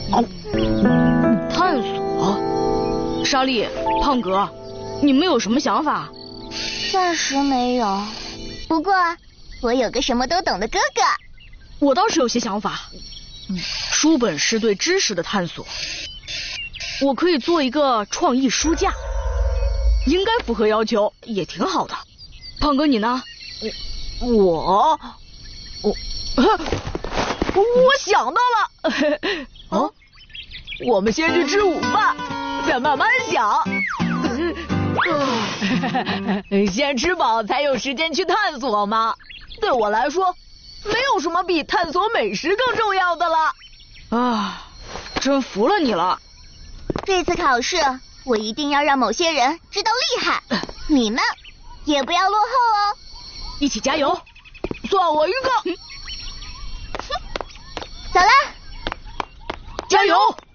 探索。莎莉、胖哥，你们有什么想法？ 暂时没有，不过我有个什么都懂的哥哥。 我倒是有些想法。书本是对知识的探索，我可以做一个创意书架，应该符合要求，也挺好的。胖哥你呢？ 我想到了。我们先去吃午饭，再慢慢想。先吃饱才有时间去探索嘛。对我来说，没有什么比探索美食更重要的了。 啊，真服了你了。 这次考试我一定要让某些人知道厉害，你们也不要落后哦。 一起加油！ 算我一个。 走啦， 加油！